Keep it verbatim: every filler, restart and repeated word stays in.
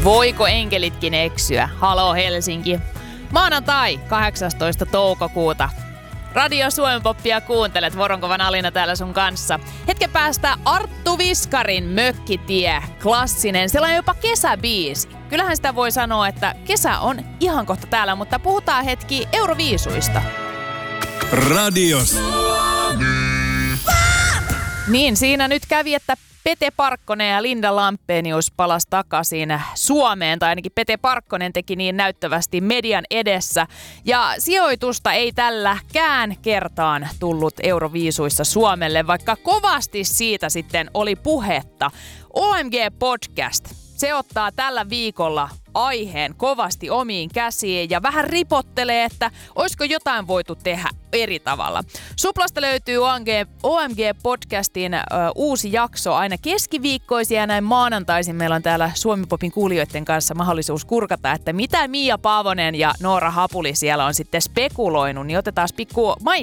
Voiko enkelitkin eksyä? Halo Helsinki. Maanantai, kahdeksastoista toukokuuta. Radio Suomen Poppia kuuntelet, Voronkovan Alina täällä sun kanssa. Hetken päästä Arttu Viskarin Mökkitie, klassinen, sellainen jopa kesäbiisi. Kyllähän sitä voi sanoa, että kesä on ihan kohta täällä, mutta puhutaan hetki Euroviisuista. Radios. Niin, siinä nyt kävi, että Pete Parkkonen ja Linda Lampenius palas takaisin Suomeen, tai ainakin Pete Parkkonen teki niin näyttävästi median edessä. Ja sijoitusta ei tälläkään kertaan tullut Euroviisuissa Suomelle, vaikka kovasti siitä sitten oli puhetta. O M G Podcast, se ottaa tällä viikolla aiheen kovasti omiin käsiin ja vähän ripottelee, että olisiko jotain voitu tehdä eri tavalla. Suplasta löytyy O M G-podcastin ö, uusi jakso aina keskiviikkoisia ja näin maanantaisin meillä on täällä Suomi-popin kuulijoiden kanssa mahdollisuus kurkata, että mitä Mia Paavonen ja Noora Hapuli siellä on sitten spekuloinut, niin otetaan pikku